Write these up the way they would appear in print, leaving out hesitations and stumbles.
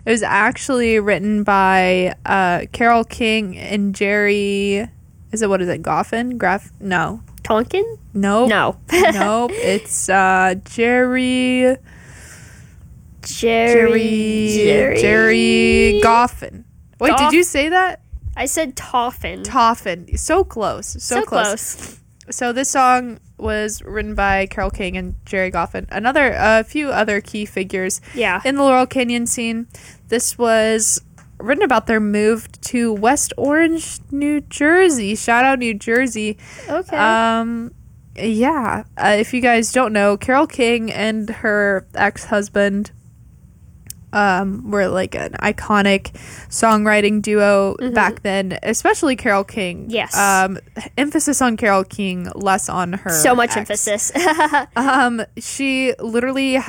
It was actually written by Carole King and Jerry. What is it? Goffin? No. Tonkin? Nope. No. Nope. It's Jerry Goffin. Wait, did you say that? I said Toffin. Toffin. So close. So close. So this song was written by Carole King and Jerry Goffin. A few other key figures in the Laurel Canyon scene. This was written about their move to West Orange, New Jersey. Shout out New Jersey. Okay. If you guys don't know, Carole King and her ex-husband were like an iconic songwriting duo back then, especially Carole King. Yes. Emphasis on Carole King, less on her. So much emphasis. She literally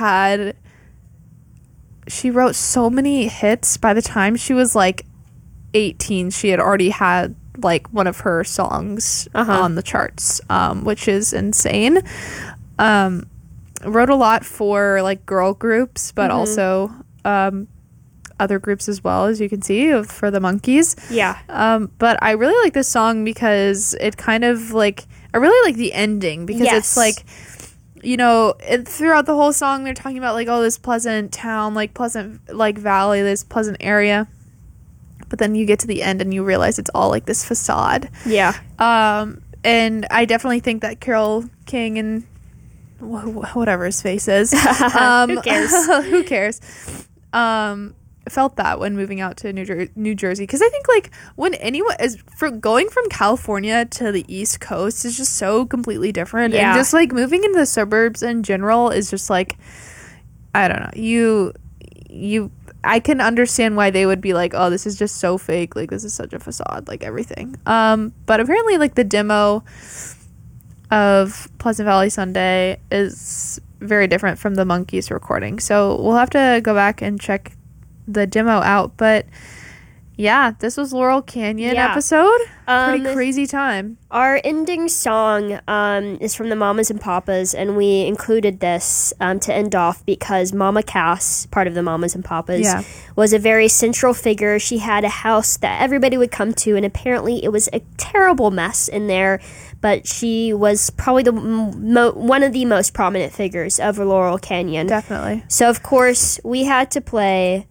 she wrote so many hits. By the time she was like 18, she had already had like one of her songs on the charts, which is insane. Wrote a lot for like girl groups, but also other groups as well, as you can see, for the Monkees. But I really like this song because it kind of like, I really like the ending because it's like, you know, throughout the whole song they're talking about like, oh, this pleasant town, like pleasant like valley, this pleasant area, but then you get to the end and you realize it's all like this facade. And I definitely think that Carole King and whatever his face is, who cares? Who cares? Felt that when moving out to New Jersey, because I think like when anyone is going from California to the East Coast is just so completely different, and just like moving into the suburbs in general is just like, I don't know, I can understand why they would be like, oh, this is just so fake, like this is such a facade, like everything. But apparently like the demo of Pleasant Valley Sunday is very different from the Monkees recording, so we'll have to go back and check the demo out. But yeah, this was Laurel Canyon episode. Pretty crazy time. Our ending song is from the Mamas and Papas, and we included this to end off because Mama Cass, part of the Mamas and Papas, was a very central figure. She had a house that everybody would come to, and apparently it was a terrible mess in there, but she was probably one of the most prominent figures of Laurel Canyon. Definitely. So, of course, we had to play